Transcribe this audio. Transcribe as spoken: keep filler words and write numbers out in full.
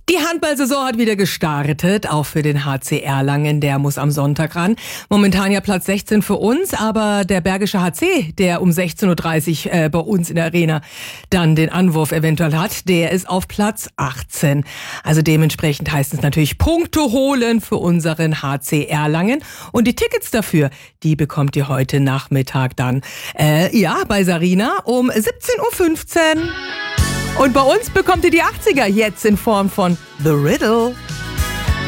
Die Handballsaison hat wieder gestartet, auch für den H C Erlangen, der muss am Sonntag ran. Momentan ja Platz sechzehn für uns, aber der Bergische H C, der um sechzehn Uhr dreißig äh, bei uns in der Arena dann den Anwurf eventuell hat, der ist auf Platz achtzehn. Also dementsprechend heißt es natürlich Punkte holen für unseren H C Erlangen. Und die Tickets dafür, die bekommt ihr heute Nachmittag dann, äh, ja, bei Sarina um siebzehn Uhr fünfzehn. Und bei uns bekommt ihr die achtziger jetzt in Form von The Riddle.